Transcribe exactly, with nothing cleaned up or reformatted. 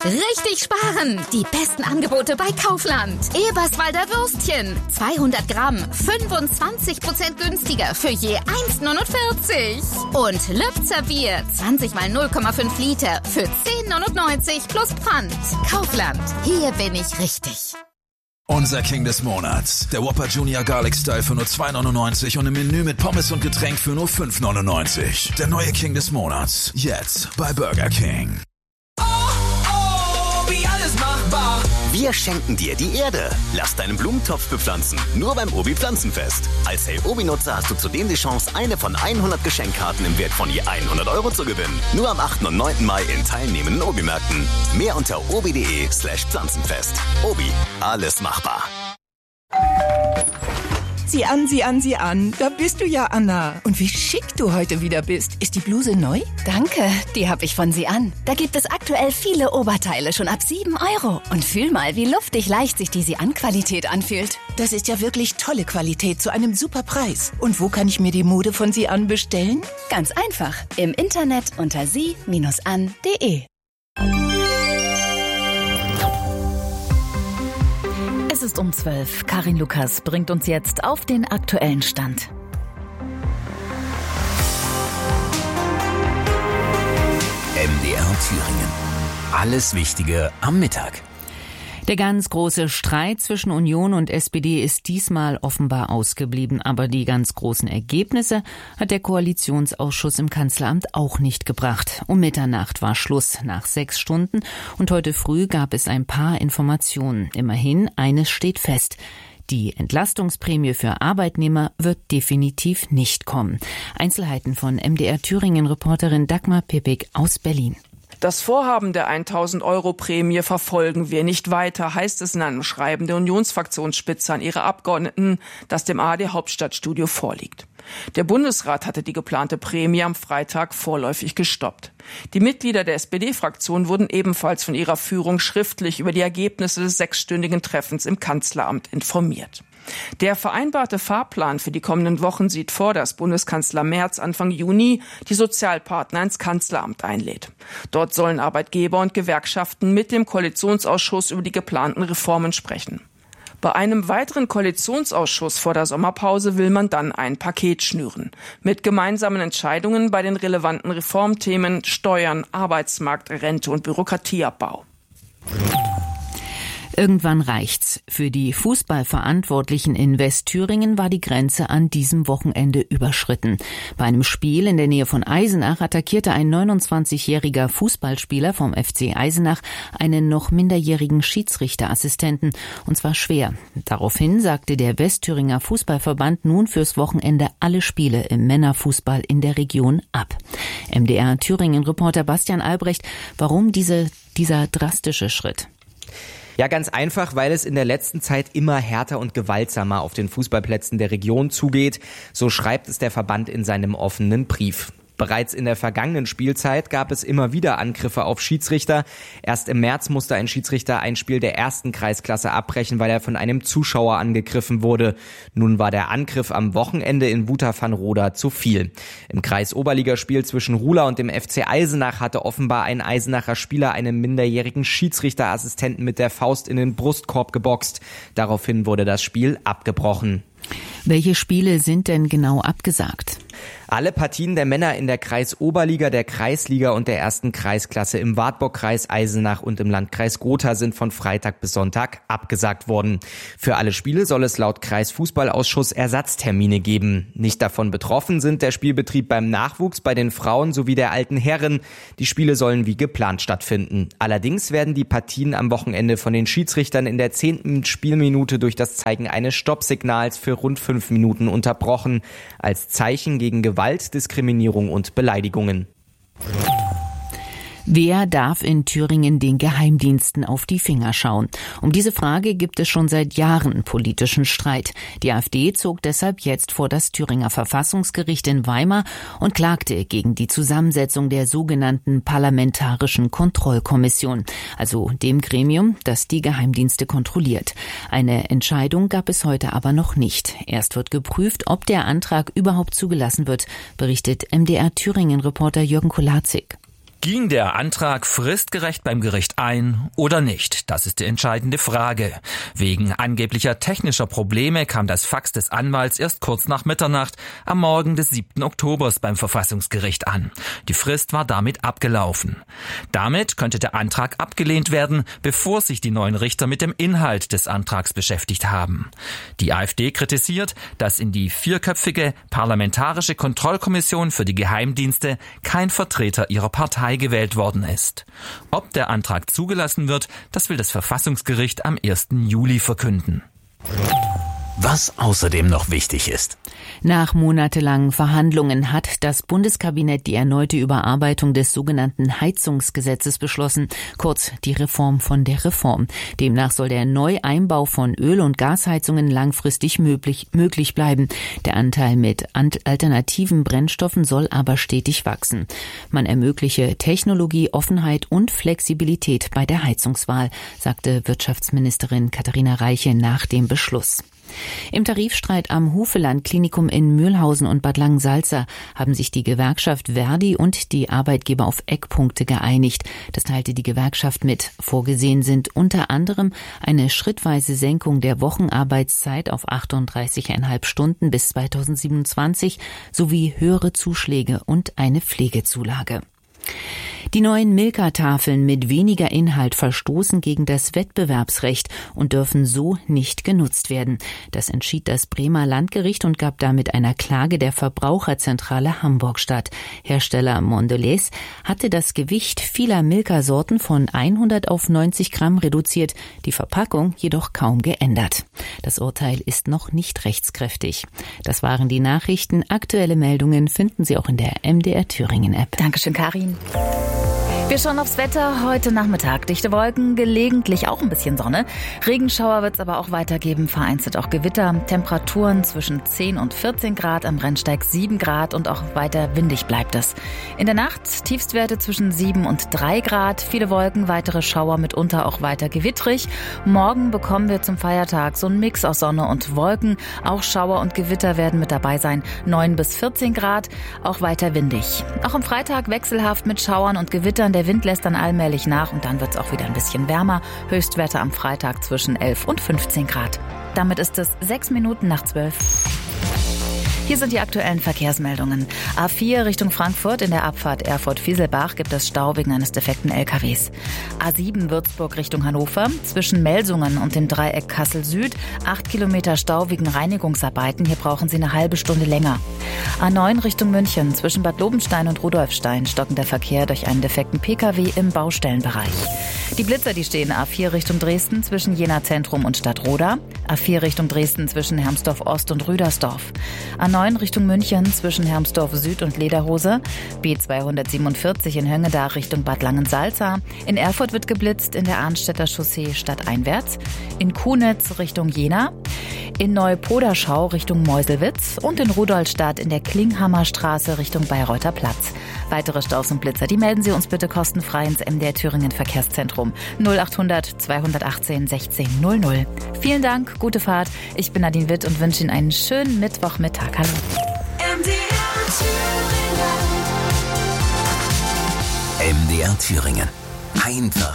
Richtig sparen! Die besten Angebote bei Kaufland. Eberswalder Würstchen. zweihundert Gramm. fünfundzwanzig Prozent günstiger für je eins neunundvierzig. Und Lübzer Bier. zwanzig mal null Komma fünf Liter für zehn neunundneunzig plus Pfand. Kaufland. Hier bin ich richtig. Unser King des Monats. Der Whopper Junior Garlic Style für nur zwei neunundneunzig und im Menü mit Pommes und Getränk für nur fünf neunundneunzig. Der neue King des Monats. Jetzt bei Burger King. Oh, oh, wie alles machbar. Wir schenken dir die Erde. Lass deinen Blumentopf bepflanzen. Nur beim Obi Pflanzenfest. Als Hey Obi-Nutzer hast du zudem die Chance, eine von hundert Geschenkkarten im Wert von je hundert Euro zu gewinnen. Nur am achten und neunten Mai in teilnehmenden Obi-Märkten. Mehr unter obi.de slash Pflanzenfest. Obi, alles machbar. Sieh an, sieh an, sieh an. Da bist du ja, Anna. Und wie schick du heute wieder bist. Ist die Bluse neu? Danke, die habe ich von Sie an. Da gibt es aktuell viele Oberteile schon ab sieben Euro. Und fühl mal, wie luftig leicht sich die Sie an Qualität anfühlt. Das ist ja wirklich tolle Qualität zu einem super Preis. Und wo kann ich mir die Mode von Sie an bestellen? Ganz einfach. Im Internet unter sie Bindestrich an Punkt de. Es ist um zwölf. Karin Lukas bringt uns jetzt auf den aktuellen Stand. M D R Thüringen. Alles Wichtige am Mittag. Der ganz große Streit zwischen Union und S P D ist diesmal offenbar ausgeblieben, aber die ganz großen Ergebnisse hat der Koalitionsausschuss im Kanzleramt auch nicht gebracht. Um Mitternacht war Schluss nach sechs Stunden und heute früh gab es ein paar Informationen. Immerhin, eines steht fest. Die Entlastungsprämie für Arbeitnehmer wird definitiv nicht kommen. Einzelheiten von M D R Thüringen-Reporterin Dagmar Pippig aus Berlin. Das Vorhaben der tausend Euro Prämie verfolgen wir nicht weiter, heißt es in einem Schreiben der Unionsfraktionsspitze an ihre Abgeordneten, das dem A R D-Hauptstadtstudio vorliegt. Der Bundesrat hatte die geplante Prämie am Freitag vorläufig gestoppt. Die Mitglieder der S P D-Fraktion wurden ebenfalls von ihrer Führung schriftlich über die Ergebnisse des sechsstündigen Treffens im Kanzleramt informiert. Der vereinbarte Fahrplan für die kommenden Wochen sieht vor, dass Bundeskanzler Merz Anfang Juni die Sozialpartner ins Kanzleramt einlädt. Dort sollen Arbeitgeber und Gewerkschaften mit dem Koalitionsausschuss über die geplanten Reformen sprechen. Bei einem weiteren Koalitionsausschuss vor der Sommerpause will man dann ein Paket schnüren. Mit gemeinsamen Entscheidungen bei den relevanten Reformthemen Steuern, Arbeitsmarkt, Rente und Bürokratieabbau. Irgendwann reicht's. Für die Fußballverantwortlichen in Westthüringen war die Grenze an diesem Wochenende überschritten. Bei einem Spiel in der Nähe von Eisenach attackierte ein neunundzwanzigjähriger Fußballspieler vom F C Eisenach einen noch minderjährigen Schiedsrichterassistenten, und zwar schwer. Daraufhin sagte der Westthüringer Fußballverband nun fürs Wochenende alle Spiele im Männerfußball in der Region ab. M D R Thüringen-Reporter Bastian Albrecht, warum diese, dieser drastische Schritt? Ja, ganz einfach, weil es in der letzten Zeit immer härter und gewaltsamer auf den Fußballplätzen der Region zugeht. So schreibt es der Verband in seinem offenen Brief. Bereits in der vergangenen Spielzeit gab es immer wieder Angriffe auf Schiedsrichter. Erst im März musste ein Schiedsrichter ein Spiel der ersten Kreisklasse abbrechen, weil er von einem Zuschauer angegriffen wurde. Nun war der Angriff am Wochenende in Wuther-van-Roda zu viel. Im Kreis-Oberligaspiel zwischen Ruhla und dem F C Eisenach hatte offenbar ein Eisenacher Spieler einem minderjährigen Schiedsrichterassistenten mit der Faust in den Brustkorb geboxt. Daraufhin wurde das Spiel abgebrochen. Welche Spiele sind denn genau abgesagt? Alle Partien der Männer in der Kreisoberliga, der Kreisliga und der ersten Kreisklasse im Wartburgkreis, Eisenach und im Landkreis Gotha sind von Freitag bis Sonntag abgesagt worden. Für alle Spiele soll es laut Kreisfußballausschuss Ersatztermine geben. Nicht davon betroffen sind der Spielbetrieb beim Nachwuchs, bei den Frauen sowie der alten Herren. Die Spiele sollen wie geplant stattfinden. Allerdings werden die Partien am Wochenende von den Schiedsrichtern in der zehnten Spielminute durch das Zeigen eines Stoppsignals für rund fünf Minuten unterbrochen, als Zeichen gegen Gewalt, Diskriminierung und Beleidigungen. Wer darf in Thüringen den Geheimdiensten auf die Finger schauen? Um diese Frage gibt es schon seit Jahren politischen Streit. Die AfD zog deshalb jetzt vor das Thüringer Verfassungsgericht in Weimar und klagte gegen die Zusammensetzung der sogenannten Parlamentarischen Kontrollkommission, also dem Gremium, das die Geheimdienste kontrolliert. Eine Entscheidung gab es heute aber noch nicht. Erst wird geprüft, ob der Antrag überhaupt zugelassen wird, berichtet M D R Thüringen-Reporter Jürgen Kolazik. Ging der Antrag fristgerecht beim Gericht ein oder nicht? Das ist die entscheidende Frage. Wegen angeblicher technischer Probleme kam das Fax des Anwalts erst kurz nach Mitternacht am Morgen des siebten Oktobers beim Verfassungsgericht an. Die Frist war damit abgelaufen. Damit könnte der Antrag abgelehnt werden, bevor sich die neuen Richter mit dem Inhalt des Antrags beschäftigt haben. Die AfD kritisiert, dass in die vierköpfige Parlamentarische Kontrollkommission für die Geheimdienste kein Vertreter ihrer Partei gewählt worden ist. Ob der Antrag zugelassen wird, das will das Verfassungsgericht am ersten Juli verkünden. Was außerdem noch wichtig ist. Nach monatelangen Verhandlungen hat das Bundeskabinett die erneute Überarbeitung des sogenannten Heizungsgesetzes beschlossen, kurz die Reform von der Reform. Demnach soll der Neueinbau von Öl- und Gasheizungen langfristig möglich, möglich bleiben. Der Anteil mit alternativen Brennstoffen soll aber stetig wachsen. Man ermögliche Technologie, Offenheit und Flexibilität bei der Heizungswahl, sagte Wirtschaftsministerin Katharina Reiche nach dem Beschluss. Im Tarifstreit am Hufeland-Klinikum in Mühlhausen und Bad Langensalza haben sich die Gewerkschaft Verdi und die Arbeitgeber auf Eckpunkte geeinigt. Das teilte die Gewerkschaft mit. Vorgesehen sind unter anderem eine schrittweise Senkung der Wochenarbeitszeit auf achtunddreißig Komma fünf Stunden bis zweitausendsiebenundzwanzig sowie höhere Zuschläge und eine Pflegezulage. Die neuen Milka-Tafeln mit weniger Inhalt verstoßen gegen das Wettbewerbsrecht und dürfen so nicht genutzt werden. Das entschied das Bremer Landgericht und gab damit einer Klage der Verbraucherzentrale Hamburg statt. Hersteller Mondelez hatte das Gewicht vieler Milka-Sorten von hundert auf neunzig Gramm reduziert, die Verpackung jedoch kaum geändert. Das Urteil ist noch nicht rechtskräftig. Das waren die Nachrichten. Aktuelle Meldungen finden Sie auch in der M D R Thüringen App. Dankeschön, Karin. Wir schauen aufs Wetter. Heute Nachmittag dichte Wolken, gelegentlich auch ein bisschen Sonne. Regenschauer wird es aber auch weitergeben, vereinzelt auch Gewitter. Temperaturen zwischen zehn und vierzehn Grad, am Rennsteig sieben Grad und auch weiter windig bleibt es. In der Nacht Tiefstwerte zwischen sieben und drei Grad. Viele Wolken, weitere Schauer, mitunter auch weiter gewittrig. Morgen bekommen wir zum Feiertag so einen Mix aus Sonne und Wolken. Auch Schauer und Gewitter werden mit dabei sein. neun bis vierzehn Grad, auch weiter windig. Auch am Freitag wechselhaft mit Schauern und Gewittern. Der Wind lässt dann allmählich nach und dann wird es auch wieder ein bisschen wärmer. Höchstwerte am Freitag zwischen elf und fünfzehn Grad. Damit ist es sechs Minuten nach zwölf. Hier sind die aktuellen Verkehrsmeldungen. A vier Richtung Frankfurt in der Abfahrt Erfurt-Fieselbach gibt es Stau wegen eines defekten L K Ws. A sieben Würzburg Richtung Hannover zwischen Melsungen und dem Dreieck Kassel-Süd. Acht Kilometer Stau wegen Reinigungsarbeiten. Hier brauchen Sie eine halbe Stunde länger. A neun Richtung München zwischen Bad Lobenstein und Rudolfstein stockender Verkehr durch einen defekten P K W im Baustellenbereich. Die Blitzer, die stehen A vier Richtung Dresden zwischen Jena Zentrum und Stadtroda. A vier Richtung Dresden zwischen Hermsdorf Ost und Rüdersdorf. A neun Richtung München zwischen Hermsdorf Süd und Lederhose. B zweihundertsiebenundvierzig in Höngedach Richtung Bad Langensalza. In Erfurt wird geblitzt in der Arnstädter Chaussee stadteinwärts. In Kunitz Richtung Jena. In Neupoderschau Richtung Meuselwitz. Und in Rudolstadt in der Klinghammerstraße Richtung Bayreuther Platz. Weitere Staus und Blitzer, die melden Sie uns bitte kostenfrei ins M D R Thüringen Verkehrszentrum null achthundert zweihundertachtzehn sechzehn null null. Vielen Dank, gute Fahrt. Ich bin Nadine Witt und wünsche Ihnen einen schönen Mittwochmittag. Hallo. M D R Thüringen. M D R Thüringen. Einfach